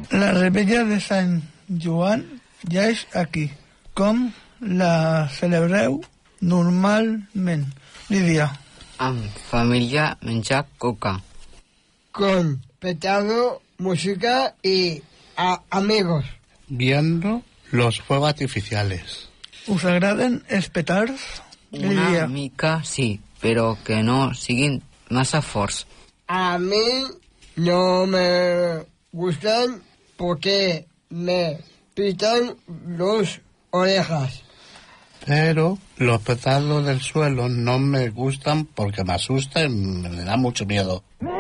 La Revetlla de Sant Joan ja és aquí. Com la celebreu normalment, Lídia? Amb família, menjar coca. Con petardo, música y amigos. Viendo los fuegos artificiales. Us agraden els petards, Lídia? Una mica sí, però que no siguin massa forts. A mí no me gustan porque me pitan las orejas. Pero los petardos del suelo no me gustan porque me asustan y me da mucho miedo.